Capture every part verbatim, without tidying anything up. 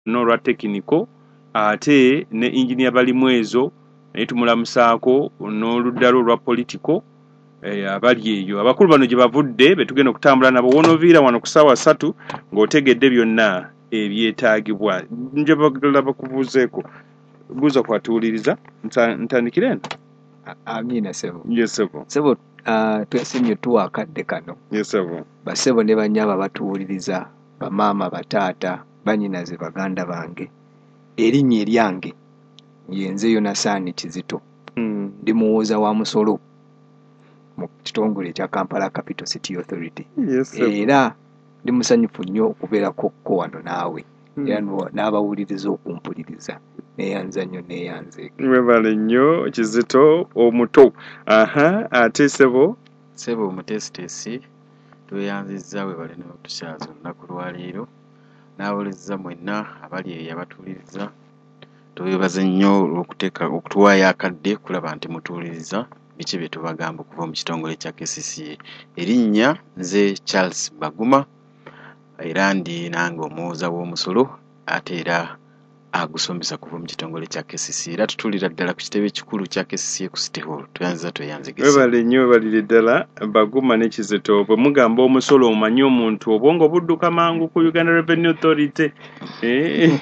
n'olwa technical ate ne engineer balimu ezo naye tumulamusaako n'oludda olwa political eh, abali eyo abakulu bano gye bavudde betugenda okutambula nabo wonoviira wano ku ssaawa ssatu ng'otegedde byonna ebyetaagibwa nje bagala bakubuuzeeko buuza kwatuuliriza ntandikire eno. Amina sebo. Yes sebo. Sebo uh, twesimye tuwa akadde kano. Yes sebo. Basebo ne banyaba batuwuliriza bamaama bataata banyinaze baganda bange erinnya eryange yenze Yonasaani Kizito mm. ndi muwooza wa Musolo mu kitongole ekya Kampala Capital City Authority. Yes, era ndi musanyufu nnyo okubeerako ko wano naawe mm. era n'abawuliriza okumpuliriza neyanza nnyo neyanze webale nnyo Kizito omuto. Aha ate sebo sebo omutesitesi tweyanzizza webale n'otusyaza olunaku lwaleero n'abawuliriza mwenna abali eyo abatuuliriza twebaze nnyo olw'okuteeka okutuwaayo akadde kulaba nti mutuuliriza biki bye tubagamba okuva mu kitongole kya K C C A. Erinnya nze Charles Baguma era ndi nange omuwooza w'omusolo ate era agusomesa kuva mu kitongole kya K C C A era tutuulira ddala ku kitebe kikulu kya K C C A ku City Hall. Tuyanziza tweyanzigisa. webale nnyo webalire ddala Baguma ne Kizito bwe mugamba omusolo omanyi omuntu obwongo budduka mangu ku Uganda Revenue Authority. eh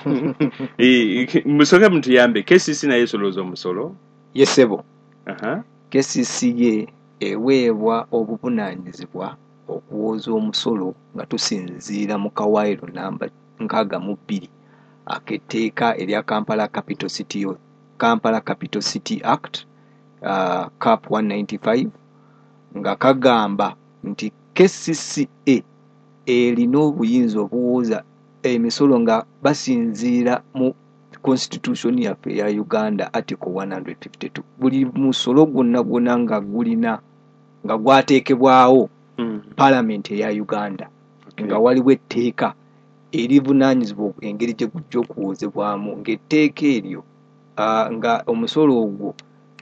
musoke muntu yambe K C C naye esolooza omusolo. Yesebo. Aha. K C C A eweebwa obuvunaanyizibwa okuwooza omusolo nga tusinziira mu kawaayiro namba nkaaga mu bbiri ak'etteeka erya Kampala Capital City Kampala Capital City Act uh, Cap one ninety-five nga kagamba nti K C C A erina obuyinza obuwooza emisolo nga basinziira mu Constitution yaffe ya Uganda Article one fifty-two. Buli musolo gwonna gwonna nga gulina nga gwateekebwawo mm. Parliament ya Uganda okay. nga waliwo etteeka erivunaanyizibwa engeri gye gujja okuwoozebwamu ng'etteeka eryo uh, nga omusolo ogwo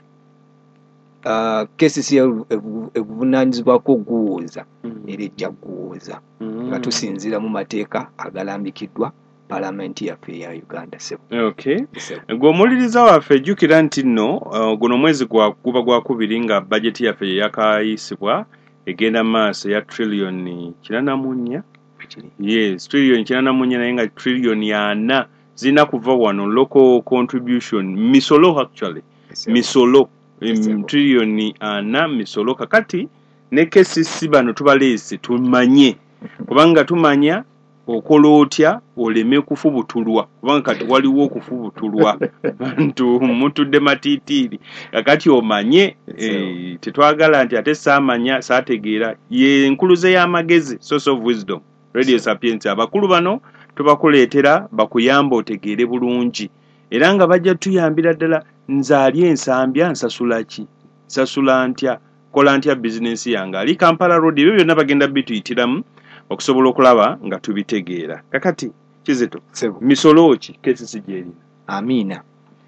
uh, K C C A eguvunaanyizibwako guwooza mm. era ejja guwooza mm. nga tusinziira mu mateeka agalambikiddwa Parliament yaffe ya Uganda sebo. Okay. Gw'omuliriza waffe ejjukira nti nno uh, guno mwezi gwa guba gwa kubiri nga budget yaffe yakayisibwa egenda maaso ya trillion kirana munya. Yes, trillion kirana munya naye nga trillion yana zina kuva wano local contribution misolo actually yes, misolo yes, um, trillion ana misolo kakati ne K C C bano tubaleese tumanye kubanga tumanya okola otya oleme kufubutulwa kubanga kati waliwo okufubutulwa bantu mutudde matitiiri kakati omanye e, tetwagala nti ate saamanya saategeera ye enkuluze y'amagezi source of wisdom radio sapiens abakulu bano tubakuleetera bakuyamba otegeere bulungi era nga bajja tuyambira ddala nzaali ensambya nsasula ki nsasula ntya kola ntya bizinensi yange ali Kampala Road ebyo byonna bagenda bituyitiramu okusobola okulaba nga tubitegeera. Kakati Kizito misolo ki K C C G. Amina.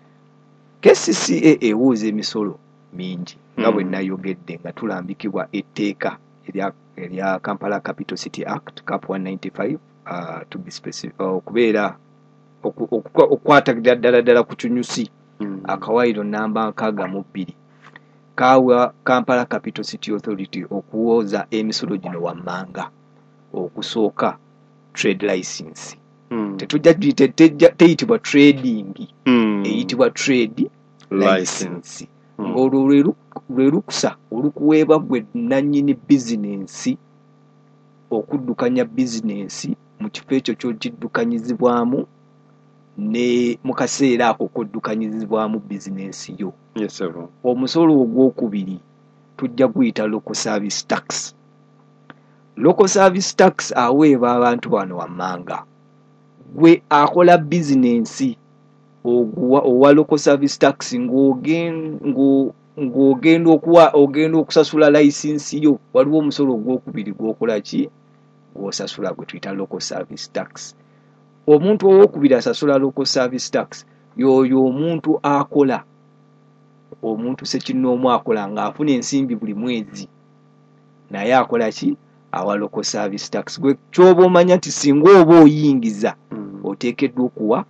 K C C A ewuuza emisolo mingi nga bwe nayogedde nga tulambikibwa etteeka erya erya Kampala Capital City Act Cap one ninety-five uh, to be specific okubeera okukwata ddala ddala ku kinyusi mm. akawaayiro namba nkaaga mu bbiri kaawa Kampala Capital City Authority okuwooza emisolo gino wammanga. Okusooka trade license mm. tetujja teyitibwa trading mm. eyitibwa trade license mm. olwo lwe lukusa olukuweebwa gwe nannyini bizinensi okuddukanya bizinensi mu kifo ekyo ky'okiddukanyizibwamu ne mu kaseera ako koddukanyizibwamu bizinensi yo. Yes, sir. Omusolo ogwokubiri tujja guyita local service tax. Local service tax aweebwa abantu bano wammanga. Gwe akola bizinensi oguwa owa local service tax ng'ogenda okuwa ogenda okusasula license yo waliwo omusolo ogwokubiri gw'okola ki gw'osasula gwe tuyita local service tax. Omuntu owokubiri asasula local service tax y'oyo omuntu akola omuntu sekinnoomu akola ng'afuna ensimbi buli mwezi naye akola ki awa local service tax gwe kyoba omanya nti singa oba oyingiza Mm. oteekeddwa okuwa